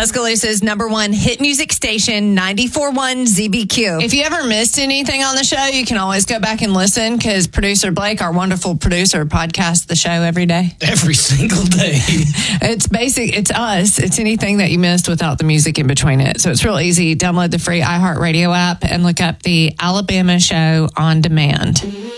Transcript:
Tuscaloosa's #1 hit music station, 94.1 ZBQ. If you ever missed anything on the show, you can always go back and listen because producer Blake, our wonderful producer, podcasts the show every day. Every single day. It's us. It's anything that you missed without the music in between it. So it's real easy. Download the free iHeartRadio app and look up the Alabama Show on demand.